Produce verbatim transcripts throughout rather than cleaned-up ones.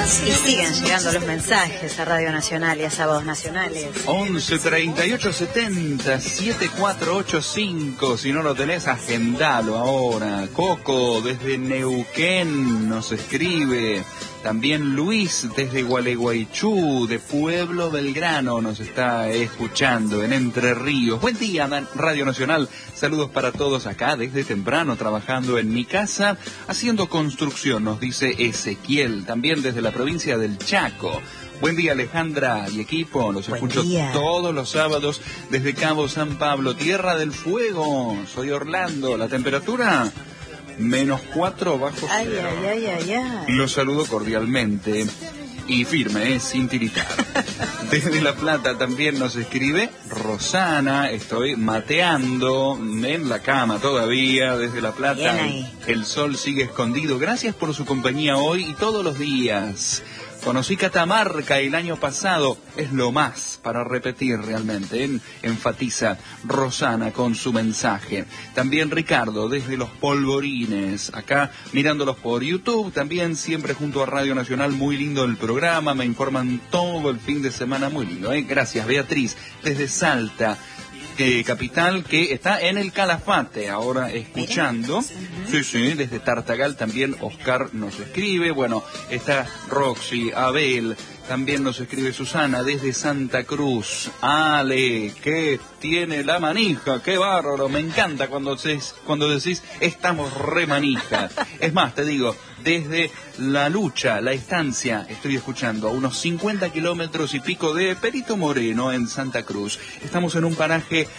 Y siguen llegando los mensajes a Radio Nacional y a Sábados Nacionales. once treinta y ocho setenta setenta y cuatro ochenta y cinco. Si no lo tenés, agendalo ahora. Coco desde Neuquén nos escribe. También Luis desde Gualeguaychú, de Pueblo Belgrano, nos está escuchando en Entre Ríos. Buen día, Radio Nacional. Saludos para todos acá desde temprano, trabajando en mi casa, haciendo construcción, nos dice Ezequiel. También desde la provincia del Chaco. Buen día, Alejandra y equipo. Los Buen escucho día. Todos los sábados desde Cabo San Pablo, Tierra del Fuego. Soy Orlando. ¿La temperatura? Menos cuatro bajo Ay, cero. ay, ay, ay, ay. Los saludo cordialmente y firme, ¿eh? Sin tiritar. Desde La Plata también nos escribe Rosana. Estoy mateando en la cama todavía desde La Plata. Bien ahí. El sol sigue escondido. Gracias por su compañía hoy y todos los días. Conocí Catamarca el año pasado, es lo más para repetir realmente, ¿eh? Enfatiza Rosana con su mensaje. También Ricardo desde Los Polvorines, acá mirándolos por YouTube, también siempre junto a Radio Nacional, muy lindo el programa, me informan todo el fin de semana, muy lindo, ¿eh? Gracias. Beatriz desde Salta. Eh, capital, que está en el Calafate ahora escuchando. Sí, sí, desde Tartagal también Oscar nos escribe. Bueno, está Roxy, Abel, también nos escribe Susana desde Santa Cruz. Ale, que tiene la manija, qué bárbaro, me encanta cuando, ses, cuando decís estamos re manija. Es más, te digo, desde La Lucha, La Estancia, estoy escuchando a unos cincuenta kilómetros y pico de Perito Moreno en Santa Cruz. Estamos en un paraje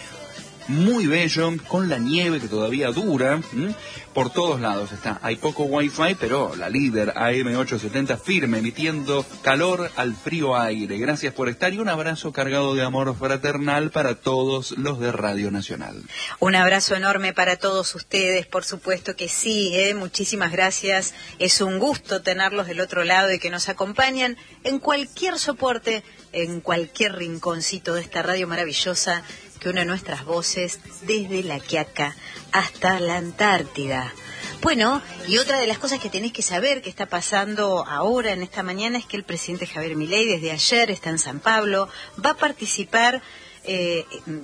muy bello, con la nieve que todavía dura, ¿m? Por todos lados está. Hay poco wifi, pero la líder A M ochocientos setenta firme, emitiendo calor al frío aire. Gracias por estar y un abrazo cargado de amor fraternal para todos los de Radio Nacional. Un abrazo enorme para todos ustedes, por supuesto que sí, ¿eh? Muchísimas gracias. Es un gusto tenerlos del otro lado y que nos acompañan en cualquier soporte, en cualquier rinconcito de esta radio maravillosa que une nuestras voces desde La Quiaca hasta la Antártida. Bueno, y otra de las cosas que tenés que saber que está pasando ahora en esta mañana es que el presidente Javier Milei desde ayer está en San Pablo, va a participar eh,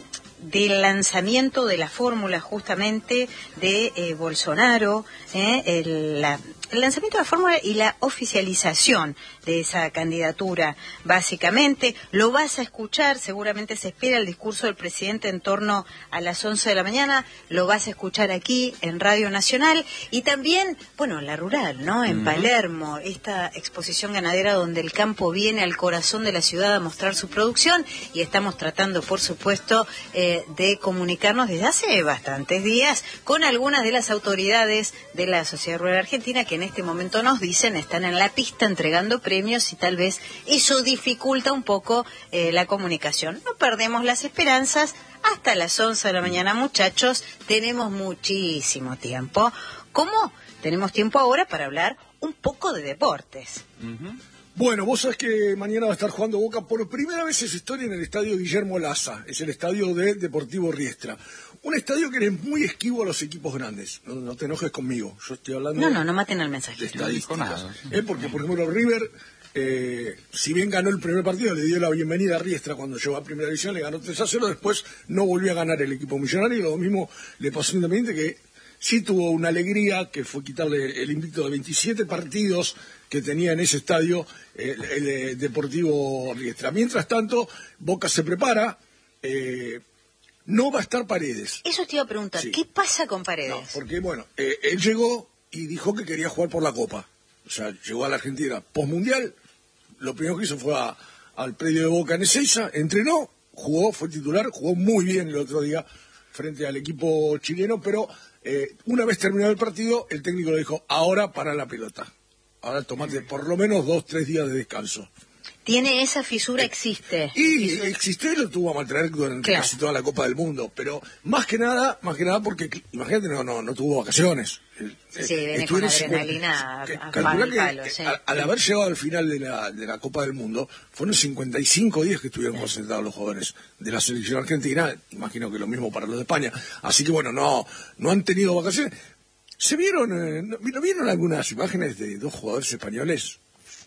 del lanzamiento de la fórmula justamente de eh, Bolsonaro, eh, el, la, el lanzamiento de la fórmula y la oficialización de esa candidatura. Básicamente, lo vas a escuchar, seguramente se espera el discurso del presidente en torno a las once de la mañana, lo vas a escuchar aquí en Radio Nacional y también, bueno, la rural, ¿no? En uh-huh. Palermo, esta exposición ganadera donde el campo viene al corazón de la ciudad a mostrar su producción y estamos tratando, por supuesto, eh, de comunicarnos desde hace bastantes días con algunas de las autoridades de la Sociedad Rural Argentina que en este momento nos dicen están en la pista entregando premios y tal vez eso dificulta un poco eh, la comunicación. No perdemos las esperanzas. Hasta las once de la mañana, muchachos, tenemos muchísimo tiempo. ¿Cómo? Tenemos tiempo ahora para hablar un poco de deportes. Uh-huh. Bueno, vos sabés que mañana va a estar jugando Boca por primera vez en su historia en el estadio Guillermo Laza, es el estadio de Deportivo Riestra. Un estadio que es muy esquivo a los equipos grandes, no, no te enojes conmigo, yo estoy hablando... No, no, no maten al mensaje. De estadísticas. ¿Eh? Porque, por ejemplo, River, eh, si bien ganó el primer partido, le dio la bienvenida a Riestra cuando llegó a Primera División, le ganó tres a cero, después no volvió a ganar el equipo millonario, y lo mismo le pasó a Independiente, que sí tuvo una alegría, que fue quitarle el invicto de veintisiete partidos que tenía en ese estadio el, el, el Deportivo Riestra. Mientras tanto, Boca se prepara, eh, no va a estar Paredes. Eso te iba a preguntar, sí. ¿Qué pasa con Paredes? No, porque bueno, eh, él llegó y dijo que quería jugar por la Copa. O sea, llegó a la Argentina postmundial, lo primero que hizo fue a, al predio de Boca en Ezeiza, entrenó, jugó, fue titular, jugó muy bien el otro día frente al equipo chileno, pero eh, una vez terminado el partido, el técnico le dijo, ahora para la pelota. Ahora tomate por lo menos dos, tres días de descanso. Tiene esa fisura, eh, existe. Y fisura. Existió y lo tuvo a maltraer durante claro. casi toda la Copa del Mundo. Pero más que nada, más que nada porque, imagínate, no, no, no tuvo vacaciones. Sí, viene con adrenalina a, a palo, que, palo, sí. a, al haber llegado al final de la, de la Copa del Mundo, fueron cincuenta y cinco días que estuvieron sí. concentrados los jóvenes de la selección argentina. Imagino que lo mismo para los de España. Así que bueno, no, no han tenido vacaciones. ¿Se vieron, eh, no, ¿no vieron algunas imágenes de dos jugadores españoles?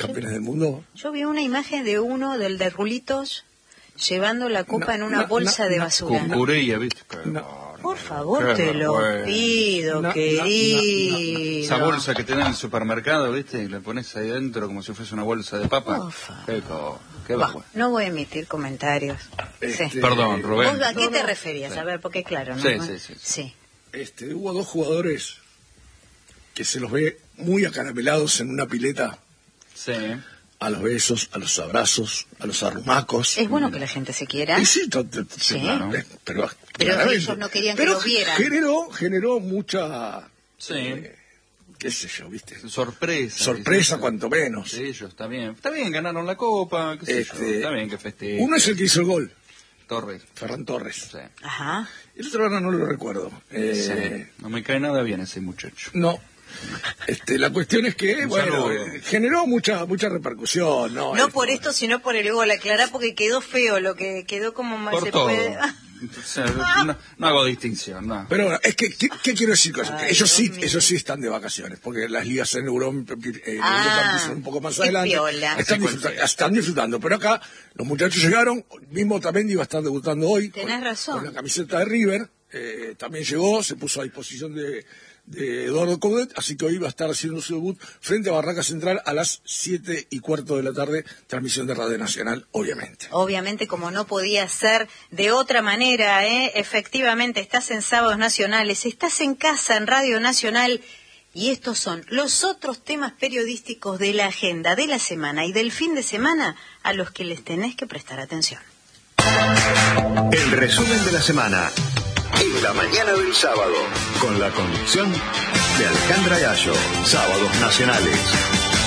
campeones del mundo. Yo vi una imagen de uno, del de Rulitos, llevando la copa Na- en una na- bolsa na- de na- basura. Cucurella, ¿viste? Qué No. bárbaro. Por favor, Qué te lo vergüenza. pido, Na- na- querido. Esa bolsa que te dan en el supermercado, ¿viste? Y la pones ahí dentro como si fuese una bolsa de papa. Por favor. Qué, co- qué Bah, vergüenza. no voy a emitir comentarios. Este, Sí. Perdón, Rubén. ¿Vos a qué No, te no. referías? Sí. A ver, porque claro, ¿no? Sí, sí, sí. Sí. Este, hubo dos jugadores que se los ve muy acaramelados en una pileta, Sí. a los besos, a los abrazos, a los arrumacos. Es bueno que la gente se quiera. Y sí, to- to- Sí. claro, eh, pero, Pero claramente. ellos no querían que Pero lo vieran. Generó, generó mucha, Sí. eh, qué sé yo, ¿viste? Sorpresa. Sorpresa, ¿viste? cuanto menos. Sí, ellos, está bien. Está bien, ganaron la copa, qué sé yo. Este, Está bien que festejen. Uno es el que hizo el gol, Torres. Ferran Torres. Sí. Ajá. El otro ahora no lo recuerdo. Eh, Sí. No me cae nada bien ese muchacho. No. Este, la cuestión es que, Un bueno, saludo. eh, generó mucha mucha repercusión, ¿no? No por esto, sino por el gol. Aclará porque quedó feo lo que quedó como mal Por se todo. puede. O sea, no, no hago distinción, no. Pero bueno, es que, ¿qué, qué quiero decir con eso? Que Ay, ellos sí, Dios mío. ellos sí están de vacaciones, porque las ligas en Europa, eh, en Ah, Europa empiezan un poco más qué adelante. piola. Están, Sí, disfruta- cualquiera. están disfrutando, pero acá los muchachos llegaron, mismo también iba a estar debutando hoy. Tenés con, razón. Con la camiseta de River, eh, también llegó, se puso a disposición de, de Eduardo Coudet, así que hoy va a estar haciendo su debut frente a Barraca Central a las siete y cuarto de la tarde, transmisión de Radio Nacional, obviamente. Obviamente, como no podía ser de otra manera, ¿eh? Efectivamente, estás en Sábados Nacionales, estás en casa en Radio Nacional, y estos son los otros temas periodísticos de la agenda de la semana y del fin de semana a los que les tenés que prestar atención. El resumen de la semana en la mañana del sábado, con la conducción de Alejandra Gallo. Sábados Nacionales.